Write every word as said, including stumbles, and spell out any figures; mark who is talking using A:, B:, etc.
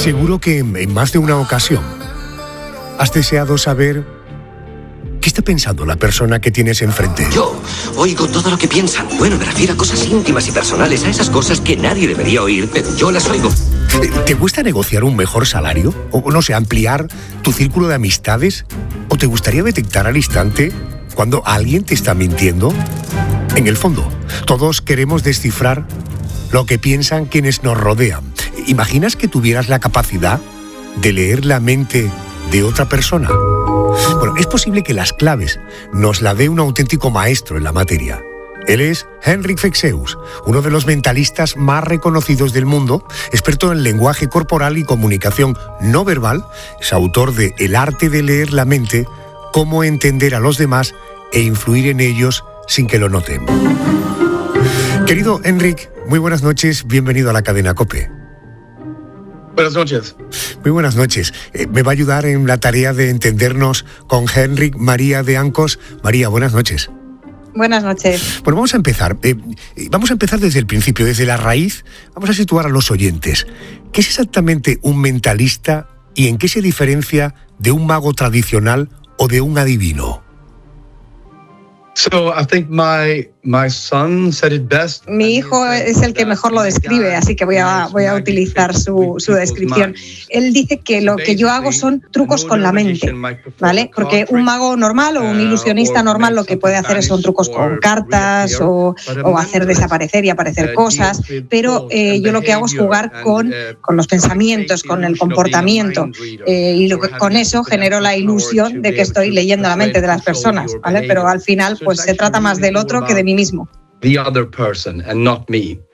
A: Seguro que en más de una ocasión has deseado saber qué está pensando la persona que tienes enfrente.
B: Yo oigo todo lo que piensan. Bueno, me refiero a cosas íntimas y personales, a esas cosas que nadie debería oír, pero yo las oigo.
A: ¿Te gusta negociar un mejor salario? O, no sé, ampliar tu círculo de amistades? ¿O te gustaría detectar al instante cuando alguien te está mintiendo? En el fondo, todos queremos descifrar lo que piensan quienes nos rodean. ¿Imaginas que tuvieras la capacidad de leer la mente de otra persona? Bueno, es posible que las claves nos la dé un auténtico maestro en la materia. Él es Henrik Fexeus, uno de los mentalistas más reconocidos del mundo, experto en lenguaje corporal y comunicación no verbal, es autor de El arte de leer la mente, cómo entender a los demás e influir en ellos sin que lo noten. Querido Henrik, muy buenas noches, bienvenido a la cadena COPE.
C: Buenas noches.
A: Muy buenas noches. Eh, me va a ayudar en la tarea de entendernos con Henrik María de Ancos. María, buenas noches.
D: Buenas noches.
A: Bueno, vamos a empezar. Eh, vamos a empezar desde el principio, desde la raíz. Vamos a situar a los oyentes. ¿Qué es exactamente un mentalista y en qué se diferencia de un mago tradicional o de un adivino?
C: So I think my my son said it best.
D: Mi hijo es el que mejor lo describe, así que voy a voy a utilizar su, su descripción. Él dice que lo que yo hago son trucos con la mente, ¿vale? Porque un mago normal o un ilusionista normal lo que puede hacer son trucos con cartas o, o hacer desaparecer y aparecer cosas, pero eh, yo lo que hago es jugar con, con los pensamientos, con el comportamiento, eh, y lo que, con eso genero la ilusión de que estoy leyendo la mente de las personas, ¿vale? Pero al final pues se trata más del otro que de mí mismo.
C: The other person and not me.